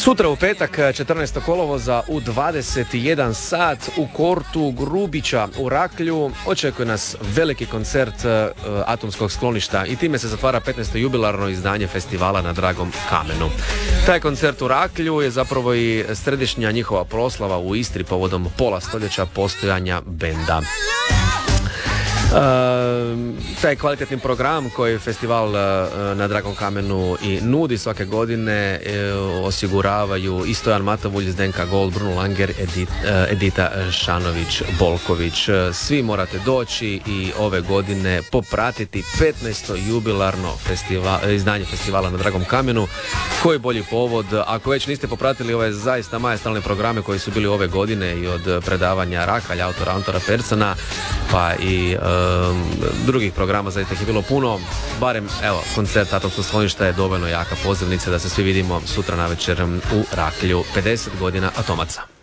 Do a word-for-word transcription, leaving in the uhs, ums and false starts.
Sutra u petak četrnaestog kolovoza u dvadeset jedan sat u Kortu Grubića u Raklju očekuje nas veliki koncert uh, Atomskog skloništa i time se zatvara petnaesto jubilarno izdanje festivala Na dragom kamenu. Taj koncert u Raklju je zapravo i središnja njihova proslava u Istri povodom pola stoljeća postojanja benda. Uh, taj kvalitetni program koji festival uh, Na dragom kamenu i nudi svake godine uh, osiguravaju i Stojan Matovulj, Zdenka Gold, Bruno Langer, Edit, uh, Edita Šanović-Bolković. Uh, svi morate doći i ove godine popratiti petnaesto jubilarno festival, izdanje festivala Na dragom kamenu. Koji bolji povod, ako već niste popratili ove zaista majestralne programe koji su bili ove godine i od predavanja Rakalja, autora Antora Persona, pa i uh, drugih programa, zaista ih je bilo puno. Barem, evo, koncert Atomskog skloništa je dovoljno jaka pozivnica da se svi vidimo sutra navečer u Raklju. pedeset godina Atomaca.